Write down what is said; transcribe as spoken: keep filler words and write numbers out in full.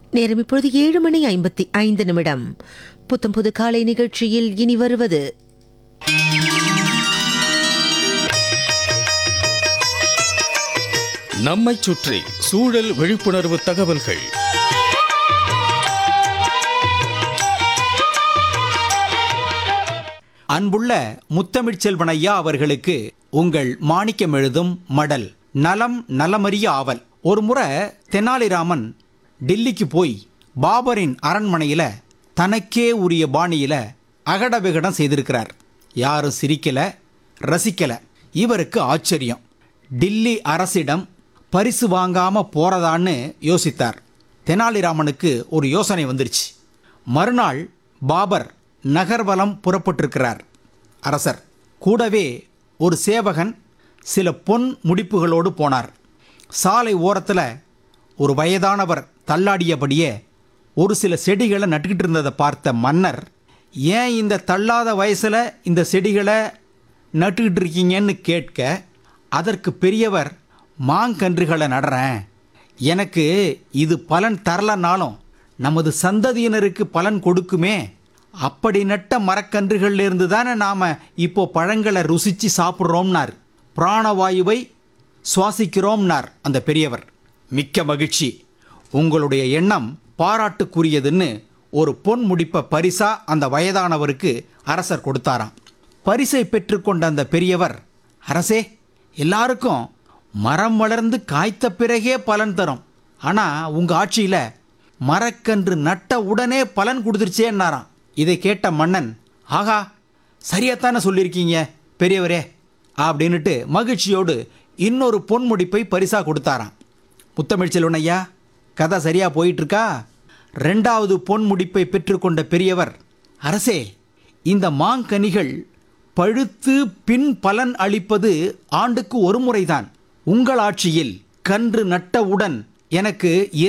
நேரம் இப்பொழுது ஏழு மணி ஐம்பத்தி ஐந்து நிமிடம். புத்தம் புது காலை நிகழ்ச்சியில் இனி வருவது நம்மைச் சுற்றி சூழல் விழிப்புணர்வு தகவல்கள். அன்புள்ள முத்தமிழ்ச் செல்வன் ஐயா அவர்களுக்கு உங்கள் மாணிக்கம் எழுதும் மடல். நலம் நலமறிய ஆவல். ஒரு முறை தெனாலிராமன் டில்லிக்கு போய் பாபரின் அரண்மனையில தனக்கே உரிய பாணியில அகட விகடம் செய்திருக்கிறார். யாரும் சிரிக்கல, ரசிக்கல. இவருக்கு ஆச்சரியம். டில்லி அரசிடம் பரிசு வாங்காம போறதான்னு யோசித்தார். தெனாலிராமனுக்கு ஒரு யோசனை வந்துருச்சு. மறுநாள் பாபர் நகர்வலம் புறப்பட்டிருக்கிறார். அரசர் கூடவே ஒரு சேவகன் சில பொன் முடிப்புகளோடு போனார். சாலை ஓரத்தில் ஒரு வயதானவர் தள்ளாடியபடியே ஒரு சில செடிகளை நட்டுக்கிட்டு இருந்ததை பார்த்த மன்னர், ஏன் இந்த தள்ளாத வயசில் இந்த செடிகளை நட்டுக்கிட்டு இருக்கீங்கன்னு கேட்க, அதற்கு பெரியவர், மாங்கன்றுகளை நடுறேன், எனக்கு இது பலன் தரலனாலும் நமது சந்ததியினருக்கு பலன் கொடுக்குமே, அப்படி நட்ட மரக்கன்றுகள்லேருந்து தானே நாம் இப்போ பழங்களை ருசித்து சாப்பிட்றோம்னார். பிராணவாயுவை சுவாசிக்கிறோம்னார் அந்த பெரியவர். மிக்க மகிழ்ச்சி, உங்களுடைய எண்ணம் பாராட்டுக்குரியதுன்னு ஒரு பொன் முடிப்பை பரிசா அந்த வயதானவருக்கு அரசர் கொடுத்தாராம். பரிசை பெற்றுக்கொண்ட அந்த பெரியவர், அரசே, எல்லாருக்கும் மரம் வளர்ந்து காய்த்த பிறகே பலன் தரும், ஆனால் உங்கள் ஆட்சியில் மரக்கன்று நட்ட உடனே பலன் கொடுத்துருச்சேன்னாராம். இதை கேட்ட மன்னன், ஆகா, சரியாத்தானே சொல்லியிருக்கீங்க பெரியவரே அப்படின்னுட்டு மகிழ்ச்சியோடு இன்னொரு பொன்முடிப்பை பரிசா கொடுத்தாராம். முத்தமிழ்ச் செல்வன் ஐயா, கதை சரியா போயிட்டுருக்கா? ரெண்டாவது பொன்முடிப்பை பெற்றுக்கொண்ட பெரியவர், அரசே, இந்த மாங்கனிகள் பழுத்து பின் பலன் அளிப்பது ஆண்டுக்கு ஒரு முறைதான். உங்கள் ஆட்சியில் கன்று நட்டவுடன் எனக்கு